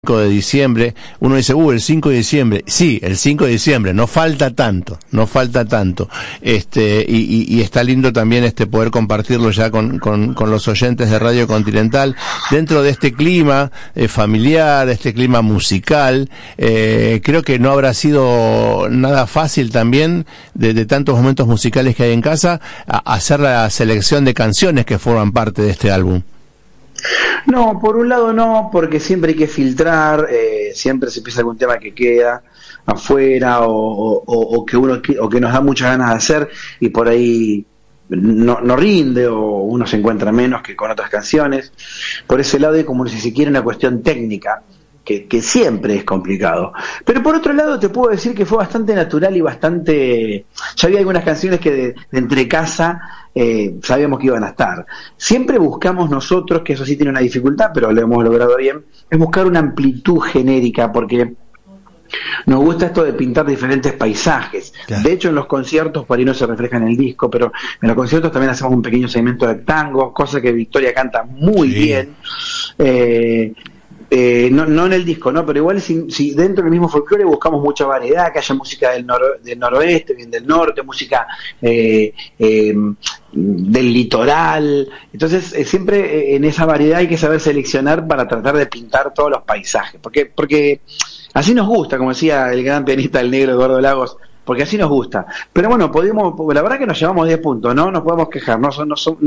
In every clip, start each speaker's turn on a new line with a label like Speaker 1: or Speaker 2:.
Speaker 1: 5 de diciembre, uno dice, el 5 de diciembre, sí, el 5 de diciembre, no falta tanto, y está lindo también poder compartirlo ya con los oyentes de Radio Continental, dentro de este clima familiar, este clima musical. Creo que no habrá sido nada fácil también, de tantos momentos musicales que hay en casa, hacer la selección de canciones que forman parte de este álbum.
Speaker 2: No, por un lado no, porque siempre hay que filtrar, siempre se empieza algún tema que queda afuera o que nos da muchas ganas de hacer y por ahí no rinde o uno se encuentra menos que con otras canciones. Por ese lado hay como si quiere una cuestión técnica que siempre es complicado, pero por otro lado te puedo decir que fue bastante natural y bastante, ya había algunas canciones que de entre casa sabíamos que iban a estar. Siempre buscamos nosotros, que eso sí tiene una dificultad, pero lo hemos logrado bien, es buscar una amplitud genérica, porque nos gusta esto de pintar diferentes paisajes. Claro. De hecho, en los conciertos, por ahí no se refleja en el disco, pero en los conciertos también hacemos un pequeño segmento de tango, cosa que Victoria canta muy bien. No en el disco, ¿no? Pero igual si dentro del mismo folclore buscamos mucha variedad, que haya música del noroeste, bien del norte, música del litoral. Entonces siempre en esa variedad hay que saber seleccionar para tratar de pintar todos los paisajes, porque así nos gusta, como decía el gran pianista el negro Eduardo Lagos, porque así nos gusta. Pero bueno, la verdad que nos llevamos 10 puntos, ¿no? Nos podemos quejar, no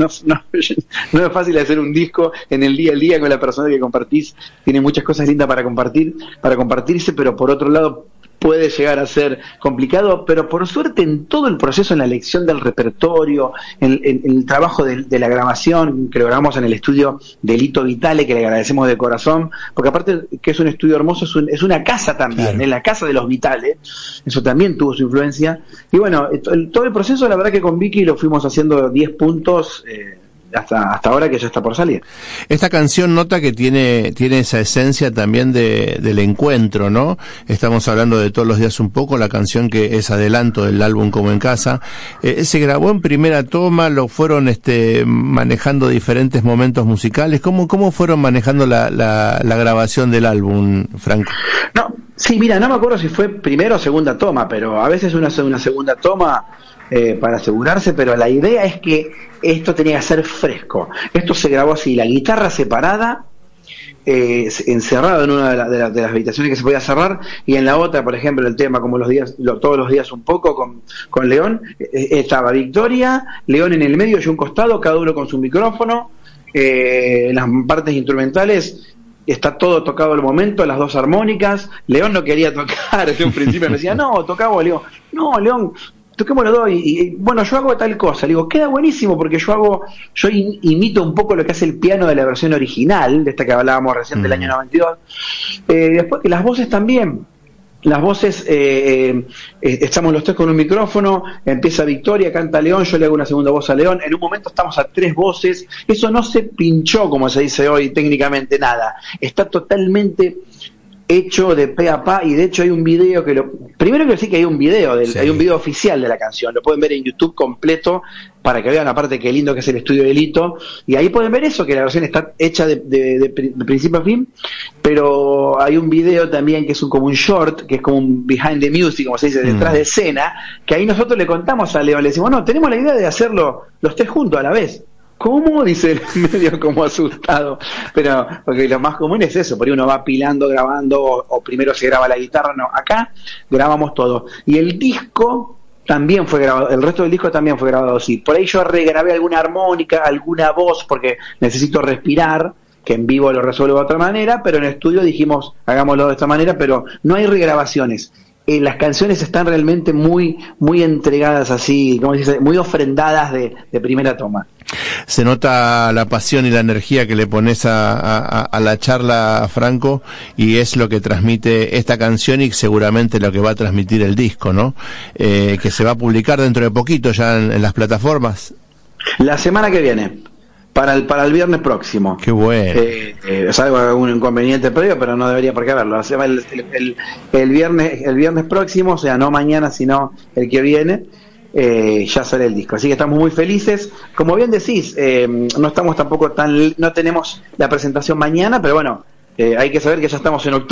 Speaker 2: es fácil hacer un disco en el día a día con la persona que compartís, tiene muchas cosas lindas para compartirse, pero por otro lado puede llegar a ser complicado, pero por suerte en todo el proceso, en la elección del repertorio, en el trabajo de la grabación, que lo grabamos en el estudio de Lito Vitale, que le agradecemos de corazón, porque aparte que es un estudio hermoso, es una casa también, claro. Es la casa de los Vitale, eso también tuvo su influencia, y bueno, todo el proceso, la verdad que con Vicky lo fuimos haciendo 10 puntos, hasta ahora que ya está por salir.
Speaker 1: Esta canción nota que tiene esa esencia también del encuentro, ¿no? Estamos hablando de Todos los días un poco, la canción que es adelanto del álbum Como en Casa. Se grabó en primera toma, lo fueron manejando diferentes momentos musicales. ¿Cómo fueron manejando la grabación del álbum, Franco?
Speaker 2: No, sí, mira, no me acuerdo si fue primera o segunda toma, pero a veces una segunda toma para asegurarse, pero la idea es que esto tenía que ser fresco. Esto se grabó así, la guitarra separada, encerrado en una de las habitaciones que se podía cerrar, y en la otra, por ejemplo, el tema como Todos los días un poco con León, estaba Victoria, León en el medio y un costado, cada uno con su micrófono, en las partes instrumentales está todo tocado al momento, las dos armónicas. León no quería tocar desde un principio, me decía, no, tocamos. Le digo, no, León, toquemos los dos, y bueno, yo hago tal cosa. Le digo, queda buenísimo, porque yo imito un poco lo que hace el piano de la versión original, de esta que hablábamos recién del año 92. Después que las voces también. Las voces, estamos los tres con un micrófono, empieza Victoria, canta León, yo le hago una segunda voz a León, en un momento estamos a 3 voces, eso no se pinchó, como se dice hoy técnicamente, nada, está totalmente hecho de pe a pa, y de hecho hay un video primero quiero decir que hay un video hay un video oficial de la canción, lo pueden ver en YouTube completo para que vean aparte qué lindo que es el estudio de Lito, y ahí pueden ver eso, que la versión está hecha de principio a fin, pero hay un video también que es como un short, que es como un behind the music, como se dice, detrás de escena, que ahí nosotros le contamos a León, le decimos, no, tenemos la idea de hacerlo los 3 juntos a la vez. ¿Cómo? Dice medio como asustado, pero porque lo más común es eso, por ahí uno va pilando, grabando, o primero se graba la guitarra, no, acá grabamos todo, y el disco también fue grabado, el resto del disco también fue grabado así, por ahí yo regrabé alguna armónica, alguna voz, porque necesito respirar, que en vivo lo resuelvo de otra manera, pero en estudio dijimos, hagámoslo de esta manera, pero no hay regrabaciones. Las canciones están realmente muy entregadas así, como se dice, muy ofrendadas de primera toma.
Speaker 1: Se nota la pasión y la energía que le pones a la charla, Franco, y es lo que transmite esta canción y seguramente lo que va a transmitir el disco, ¿no? Que se va a publicar dentro de poquito ya en las plataformas. La semana que viene. Para el viernes próximo. Qué bueno.
Speaker 2: Salvo algún inconveniente previo, pero no debería por qué haberlo. El viernes próximo, o sea, no mañana, sino el que viene, ya sale el disco. Así que estamos muy felices. Como bien decís, no estamos tampoco no tenemos la presentación mañana, pero bueno, hay que saber que ya estamos en octubre.